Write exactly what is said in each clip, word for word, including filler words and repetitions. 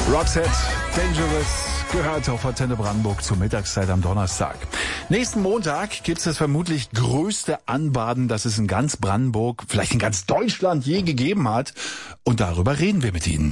Roxette, Dangerous, gehört auf Antenne Brandenburg zur Mittagszeit am Donnerstag. Nächsten Montag gibt's das vermutlich größte Anbaden, das es in ganz Brandenburg, vielleicht in ganz Deutschland je gegeben hat. Und darüber reden wir mit Ihnen.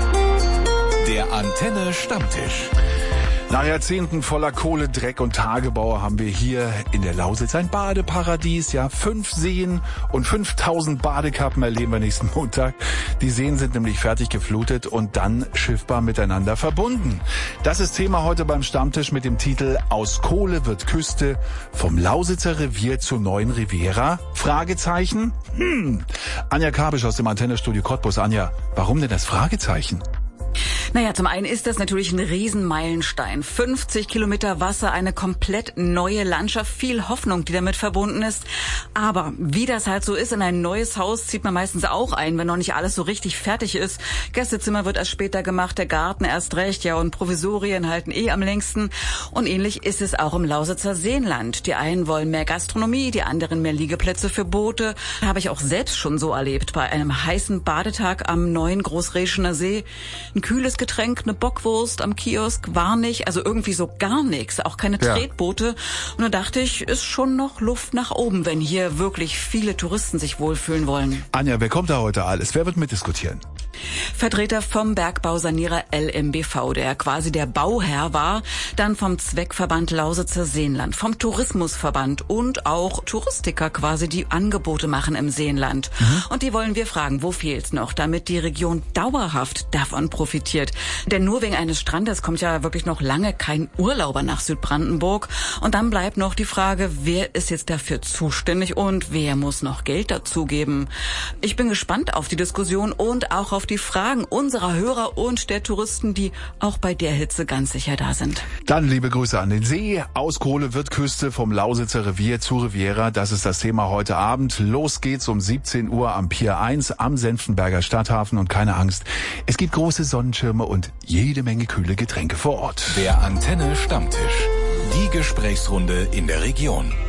Der Antenne Stammtisch. Nach Jahrzehnten voller Kohle, Dreck und Tagebau haben wir hier in der Lausitz ein Badeparadies. Ja, fünf Seen und fünftausend Badekappen erleben wir nächsten Montag. Die Seen sind nämlich fertig geflutet und dann schiffbar miteinander verbunden. Das ist Thema heute beim Stammtisch mit dem Titel Aus Kohle wird Küste, vom Lausitzer Revier zur neuen Riviera? Fragezeichen? Hm. Anja Kabisch aus dem Antennestudio Cottbus. Anja, warum denn das Fragezeichen? Naja, zum einen ist das natürlich ein Riesenmeilenstein. fünfzig Kilometer Wasser, eine komplett neue Landschaft, viel Hoffnung, die damit verbunden ist. Aber wie das halt so ist, in ein neues Haus zieht man meistens auch ein, wenn noch nicht alles so richtig fertig ist. Gästezimmer wird erst später gemacht, der Garten erst recht, ja, und Provisorien halten eh am längsten. Und ähnlich ist es auch im Lausitzer Seenland. Die einen wollen mehr Gastronomie, die anderen mehr Liegeplätze für Boote. Habe ich auch selbst schon so erlebt, bei einem heißen Badetag am neuen Großreschener See. Ein kühles Getränk, eine Bockwurst am Kiosk, war nicht, also irgendwie so gar nichts, auch keine Ja. Tretboote. Und da dachte ich, ist schon noch Luft nach oben, wenn hier wirklich viele Touristen sich wohlfühlen wollen. Anja, wer kommt da heute alles? Wer wird mitdiskutieren? Vertreter vom Bergbausanierer L M B V, der quasi der Bauherr war, dann vom Zweckverband Lausitzer Seenland, vom Tourismusverband und auch Touristiker quasi, die Angebote machen im Seenland. Mhm. Und die wollen wir fragen, wo fehlt's noch, damit die Region dauerhaft davon profitiert. Denn nur wegen eines Strandes kommt ja wirklich noch lange kein Urlauber nach Südbrandenburg. Und dann bleibt noch die Frage, wer ist jetzt dafür zuständig und wer muss noch Geld dazugeben? Ich bin gespannt auf die Diskussion und auch auf die Fragen unserer Hörer und der Touristen, die auch bei der Hitze ganz sicher da sind. Dann liebe Grüße an den See. Aus Kohle wird Küste, vom Lausitzer Revier zur Riviera. Das ist das Thema heute Abend. Los geht's um siebzehn Uhr am Pier eins am Senftenberger Stadthafen. Und keine Angst, es gibt große Sonnenschirme und jede Menge kühle Getränke vor Ort. Der Antenne Stammtisch. Die Gesprächsrunde in der Region.